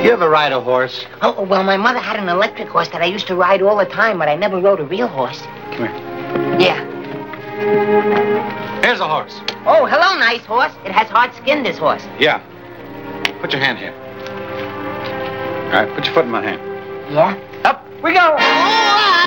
You ever ride a horse? Oh, well, my mother had an electric horse that I used to ride all the time, but I never rode a real horse. Come here. Yeah. Here's a horse. Oh, hello, nice horse. It has hard skin, this horse. Yeah. Put your hand here. All right, put your foot in my hand. Yeah? Up we go. Oh!